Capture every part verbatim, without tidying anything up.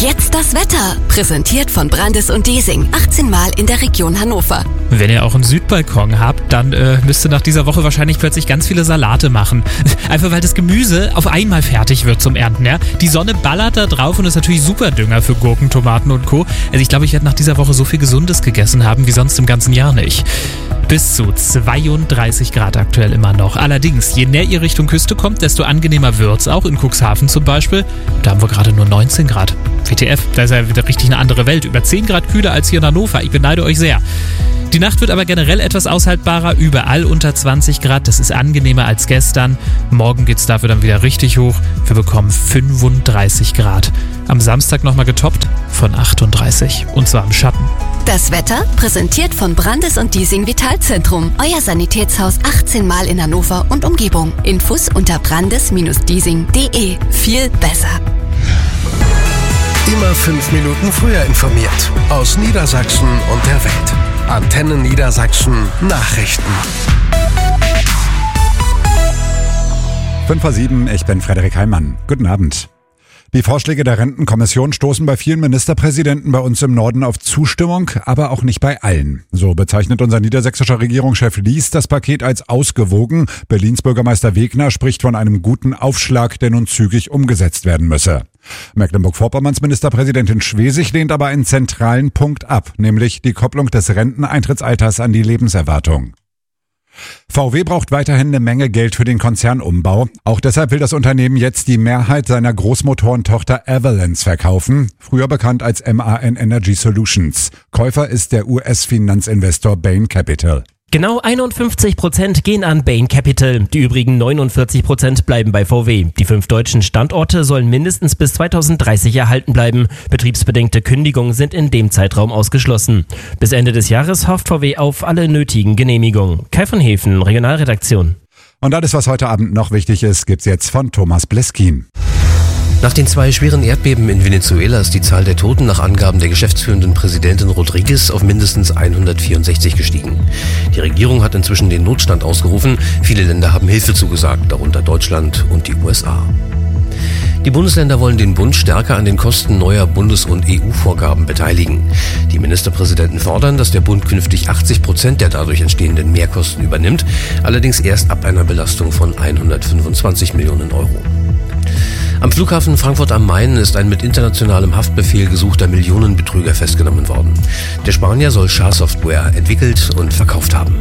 jetzt das Wetter. Präsentiert von Brandis und Diesing. achtzehn Mal in der Region Hannover. Wenn ihr auch einen Südbalkon habt, dann äh, müsst ihr nach dieser Woche wahrscheinlich plötzlich ganz viele Salate machen. Einfach weil das Gemüse auf einmal fertig wird zum Ernten. Ja? Die Sonne ballert da drauf und ist natürlich super Dünger für Gurken, Tomaten und Co. Also ich glaube, ich werde nach dieser Woche so viel Gesundes gegessen haben wie sonst im ganzen Jahr nicht. Bis zu zweiunddreißig Grad aktuell immer noch. Allerdings, je näher ihr Richtung Küste kommt, desto angenehmer wird's auch. In Cuxhaven zum Beispiel, da haben wir gerade nur neunzehn Grad. W T F, da ist ja wieder richtig eine andere Welt. Über zehn Grad kühler als hier in Hannover. Ich beneide euch sehr. Die Nacht wird aber generell etwas aushaltbarer, überall unter zwanzig Grad. Das ist angenehmer als gestern. Morgen geht's dafür dann wieder richtig hoch. Wir bekommen fünfunddreißig Grad. Am Samstag nochmal getoppt von achtunddreißig. Und zwar im Schatten. Das Wetter präsentiert von Brandis und Diesing Vitalzentrum. Euer Sanitätshaus achtzehn Mal in Hannover und Umgebung. Infos unter brandis Bindestrich diesing Punkt de. Viel besser. Immer fünf Minuten früher informiert. Aus Niedersachsen und der Welt. Antenne Niedersachsen Nachrichten. fünf vor sieben, ich bin Frederik Heimann. Guten Abend. Die Vorschläge der Rentenkommission stoßen bei vielen Ministerpräsidenten bei uns im Norden auf Zustimmung, aber auch nicht bei allen. So bezeichnet unser niedersächsischer Regierungschef Lies das Paket als ausgewogen. Berlins Bürgermeister Wegner spricht von einem guten Aufschlag, der nun zügig umgesetzt werden müsse. Mecklenburg-Vorpommerns Ministerpräsidentin Schwesig lehnt aber einen zentralen Punkt ab, nämlich die Kopplung des Renteneintrittsalters an die Lebenserwartung. V W braucht weiterhin eine Menge Geld für den Konzernumbau. Auch deshalb will das Unternehmen jetzt die Mehrheit seiner Großmotorentochter Avalanche verkaufen, früher bekannt als M A N Energy Solutions. Käufer ist der U S-Finanzinvestor Bain Capital. Genau einundfünfzig Prozent gehen an Bain Capital, die übrigen neunundvierzig Prozent bleiben bei V W. Die fünf deutschen Standorte sollen mindestens bis zweitausenddreißig erhalten bleiben. Betriebsbedingte Kündigungen sind in dem Zeitraum ausgeschlossen. Bis Ende des Jahres hofft V W auf alle nötigen Genehmigungen. Kai von Hefen, Regionalredaktion. Und alles, was heute Abend noch wichtig ist, gibt's jetzt von Thomas Bleskin. Nach den zwei schweren Erdbeben in Venezuela ist die Zahl der Toten nach Angaben der geschäftsführenden Präsidentin Rodriguez auf mindestens hundertvierundsechzig gestiegen. Die Regierung hat inzwischen den Notstand ausgerufen. Viele Länder haben Hilfe zugesagt, darunter Deutschland und die U S A. Die Bundesländer wollen den Bund stärker an den Kosten neuer Bundes- und E U-Vorgaben beteiligen. Die Ministerpräsidenten fordern, dass der Bund künftig achtzig Prozent der dadurch entstehenden Mehrkosten übernimmt, allerdings erst ab einer Belastung von hundertfünfundzwanzig Millionen Euro. Am Flughafen Frankfurt am Main ist ein mit internationalem Haftbefehl gesuchter Millionenbetrüger festgenommen worden. Der Spanier soll Schadsoftware entwickelt und verkauft haben.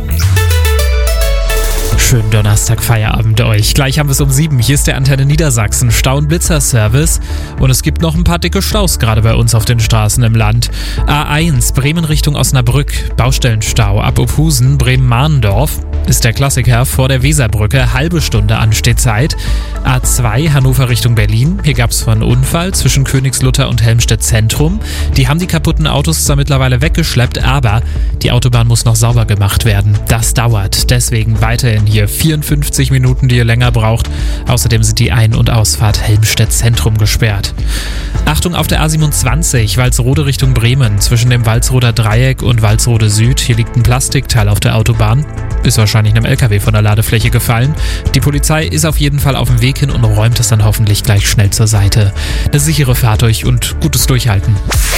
Schönen Donnerstag Feierabend euch. Gleich haben wir es um sieben. Hier ist der Antenne Niedersachsen Stau- und Blitzer-Service. Und es gibt noch ein paar dicke Staus gerade bei uns auf den Straßen im Land. A eins Bremen Richtung Osnabrück. Baustellenstau ab Ophusen, Bremen-Mahndorf. Ist der Klassiker vor der Weserbrücke. Halbe Stunde Anstehzeit. A zwei Hannover Richtung Berlin. Hier gab es einen Unfall zwischen Königslutter und Helmstedt Zentrum. Die haben die kaputten Autos zwar mittlerweile weggeschleppt, aber die Autobahn muss noch sauber gemacht werden. Das dauert. Deswegen weiterhin hier vierundfünfzig Minuten, die ihr länger braucht. Außerdem sind die Ein- und Ausfahrt Helmstedt Zentrum gesperrt. Achtung auf der A siebenundzwanzig, Walsrode Richtung Bremen. Zwischen dem Walsroder Dreieck und Walsrode Süd. Hier liegt ein Plastikteil auf der Autobahn. Ist wahrscheinlich einem L K W von der Ladefläche gefallen. Die Polizei ist auf jeden Fall auf dem Weg hin und räumt es dann hoffentlich gleich schnell zur Seite. Eine sichere Fahrt euch und gutes Durchhalten.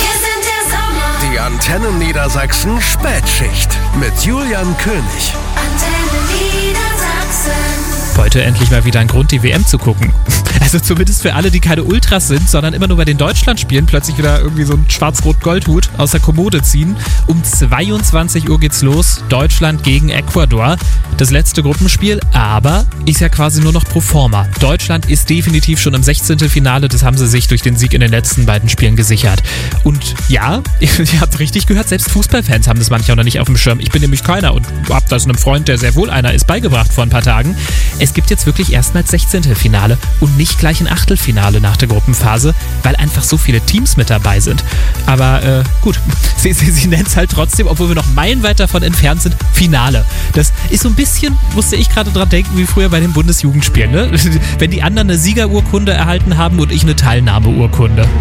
Die Antenne Niedersachsen Spätschicht mit Julian König. Antenne Niedersachsen. Heute endlich mal wieder ein Grund, die W M zu gucken. Also zumindest für alle, die keine Ultras sind, sondern immer nur bei den Deutschlandspielen plötzlich wieder irgendwie so einen Schwarz-Rot-Gold-Hut aus der Kommode ziehen. Um zweiundzwanzig Uhr geht's los. Deutschland gegen Ecuador. Das letzte Gruppenspiel, aber ist ja quasi nur noch pro forma. Deutschland ist definitiv schon im Sechzehntelfinale. Das haben sie sich durch den Sieg in den letzten beiden Spielen gesichert. Und ja, ihr habt richtig gehört, selbst Fußballfans haben das manchmal noch nicht auf dem Schirm. Ich bin nämlich keiner und hab das einem Freund, der sehr wohl einer ist, beigebracht vor ein paar Tagen. Es gibt jetzt wirklich erstmals Sechzehntelfinale und nicht gleich ein Achtelfinale nach der Gruppenphase, weil einfach so viele Teams mit dabei sind. Aber äh, gut, sie, sie, sie nennen es halt trotzdem, obwohl wir noch meilenweit davon entfernt sind, Finale. Das ist so ein bisschen, musste ich gerade dran denken, wie früher bei den Bundesjugendspielen, ne? Wenn die anderen eine Siegerurkunde erhalten haben und ich eine Teilnahmeurkunde.